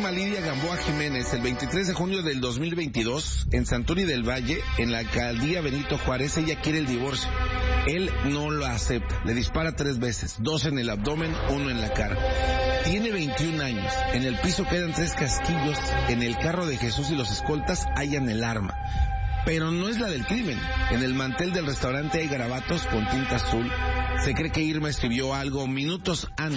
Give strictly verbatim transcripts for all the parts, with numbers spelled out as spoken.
Irma Lidia Gamboa Jiménez, el veintitrés de junio del dos mil veintidós, en Santuri del Valle, en la alcaldía Benito Juárez, ella quiere el divorcio. Él no lo acepta, le dispara tres veces, dos en el abdomen, uno en la cara. Tiene veintiún años, en el piso quedan tres casquillos, en el carro de Jesús y los escoltas hallan el arma. Pero no es la del crimen. En el mantel del restaurante hay garabatos con tinta azul. Se cree que Irma escribió algo minutos antes.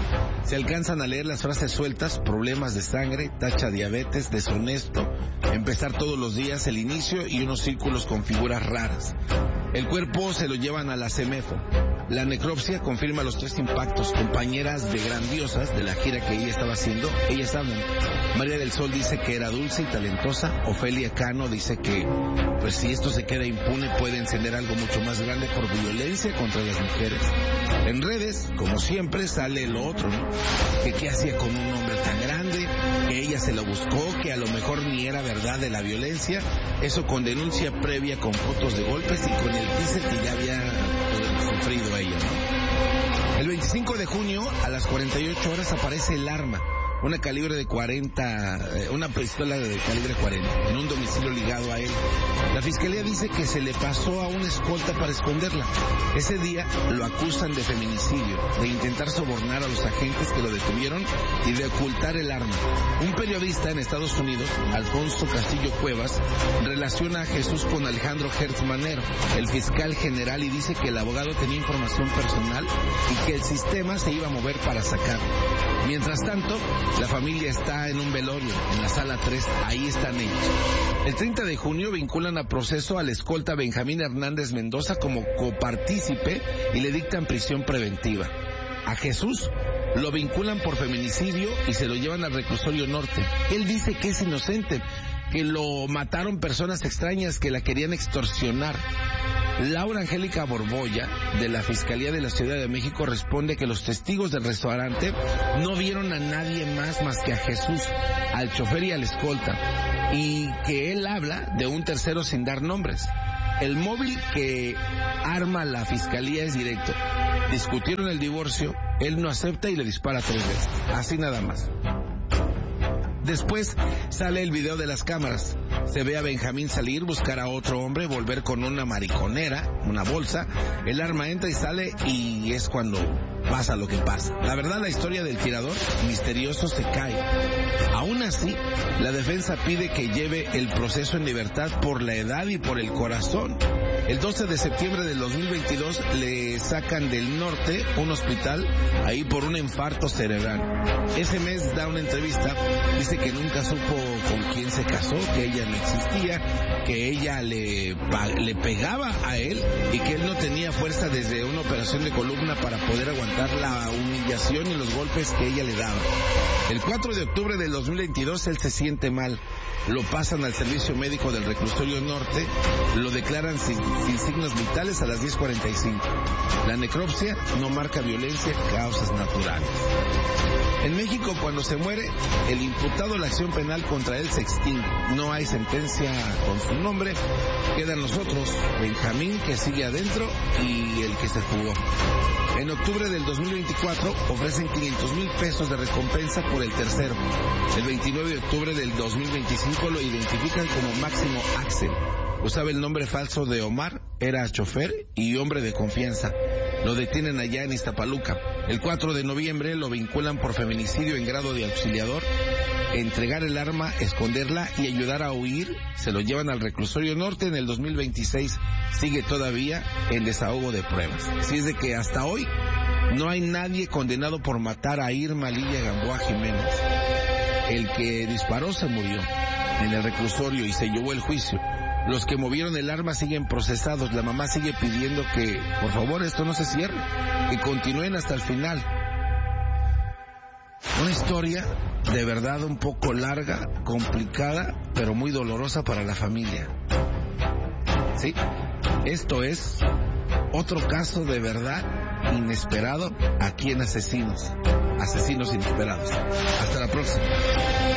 Se alcanzan a leer las frases sueltas: problemas de sangre, tacha diabetes, deshonesto, empezar todos los días, el inicio y unos círculos con figuras raras. El cuerpo se lo llevan a la CEMEFO. La necropsia confirma los tres impactos. Compañeras de Grandiosas, de la gira que ella estaba haciendo, ellas hablan. María del Sol dice que era dulce y talentosa. Ofelia Cano dice que, pues si esto se queda impune, puede encender algo mucho más grande por violencia contra las mujeres. En redes, como siempre, sale lo otro, ¿no? Que qué hacía con un hombre tan grande, que ella se lo buscó, que a lo mejor ni era verdad de la violencia. Eso con denuncia previa, con fotos de golpes y con el teaser que ya había eh, sufrido ella, ¿no? El veinticinco de junio, a las cuarenta y ocho horas, aparece el arma. Una calibre de cuarenta, eh, una pistola de calibre cuarenta, en un domicilio ligado a él. La fiscalía dice que se le pasó a una escolta para esconderla. Ese día lo acusan de feminicidio, de intentar sobornar a los agentes que lo detuvieron y de ocultar el arma. Un periodista en Estados Unidos, Alfonso Castillo Cuevas, relaciona a Jesús con Alejandro Hertz Manero, el fiscal general, y dice que el abogado tenía información personal y que el sistema se iba a mover para sacarlo. Mientras tanto, la familia está en un velorio, en la sala tres, ahí están ellos. El treinta de junio vinculan a proceso al escolta Benjamín Hernández Mendoza como copartícipe y le dictan prisión preventiva. A Jesús lo vinculan por feminicidio y se lo llevan al reclusorio norte. Él dice que es inocente, que lo mataron personas extrañas que la querían extorsionar. Laura Angélica Borbolla, de la Fiscalía de la Ciudad de México, responde que los testigos del restaurante no vieron a nadie más más que a Jesús, al chofer y al escolta, y que él habla de un tercero sin dar nombres. El móvil que arma la Fiscalía es directo. Discutieron el divorcio, él no acepta y le dispara tres veces, así nada más. Después sale el video de las cámaras. Se ve a Benjamín salir, buscar a otro hombre, volver con una mariconera, una bolsa. El arma entra y sale y es cuando pasa lo que pasa. La verdad, la historia del tirador misterioso se cae. Aún así, la defensa pide que lleve el proceso en libertad por la edad y por el corazón. El doce de septiembre del dos mil veintidós le sacan del norte un hospital, ahí por un infarto cerebral. Ese mes da una entrevista, dice que nunca supo con quién se casó, que ella no existía, que ella le, le pegaba a él y que él no tenía fuerza desde una operación de columna para poder aguantar la humillación y los golpes que ella le daba. El cuatro de octubre del dos mil veintidós él se siente mal. Lo pasan al servicio médico del reclusorio norte, lo declaran sin, sin signos vitales a las diez cuarenta y cinco. La necropsia no marca violencia, causas naturales. En México, cuando se muere, el imputado, la acción penal contra él se extingue. No hay sentencia con su nombre. Quedan los otros, Benjamín, que sigue adentro, y el que se fugó. En octubre del dos mil veinticuatro ofrecen quinientos mil pesos de recompensa por el tercero. El veintinueve de octubre del dos mil veinticinco lo identifican como Máximo Axel. Usaba el nombre falso de Omar, era chofer y hombre de confianza. Lo detienen allá en Iztapaluca. El cuatro de noviembre lo vinculan por feminicidio en grado de auxiliador, entregar el arma, esconderla y ayudar a huir. Se lo llevan al reclusorio norte. En el dos mil veintiséis sigue todavía en desahogo de pruebas. Así es de que hasta hoy no hay nadie condenado por matar a Irma Lidia Gamboa Jiménez. El que disparó se murió en el reclusorio y se llevó el juicio. Los que movieron el arma siguen procesados. La mamá sigue pidiendo que, por favor, esto no se cierre, que continúen hasta el final. Una historia de verdad un poco larga, complicada, pero muy dolorosa para la familia. Sí, esto es otro caso de verdad inesperado aquí en Asesinos. Asesinos Inesperados. Hasta la próxima.